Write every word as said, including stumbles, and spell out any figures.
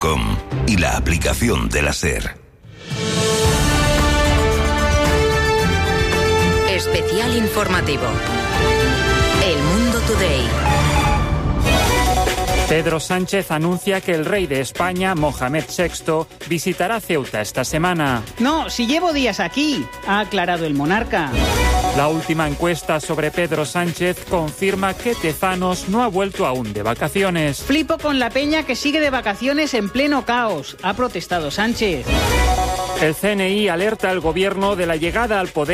com y la aplicación de la SER. Especial informativo. El Mundo Today. Pedro Sánchez anuncia que el rey de España, Mohamed sexto, visitará Ceuta esta semana. No, si llevo días aquí, ha aclarado el monarca. La última encuesta sobre Pedro Sánchez confirma que Tezanos no ha vuelto aún de vacaciones. Flipo con la peña que sigue de vacaciones en pleno caos, ha protestado Sánchez. El C N I alerta al gobierno de la llegada al poder